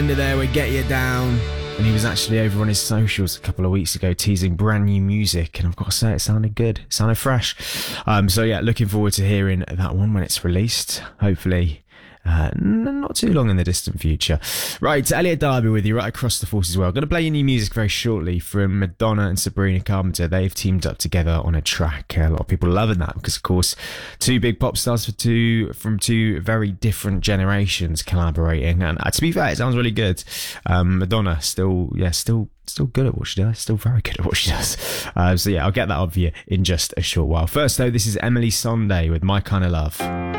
reminder there, we Get You Down. And he was actually over on his socials a couple of weeks ago teasing brand new music, and I've got to say it sounded good, it sounded fresh. So yeah, looking forward to hearing that one when it's released, hopefully not too long in the distant future. Right, Elliot Darby with you right across the force as well. Going to play your new music very shortly from Madonna and Sabrina Carpenter. They've teamed up together on a track. A lot of people loving that because, of course, two big pop stars from two very different generations collaborating. And to be fair, it sounds really good. Madonna still good at what she does. Still very good at what she does. So yeah, I'll get that on for you in just a short while. First, though, this is Emily Sondé with My Kind of Love.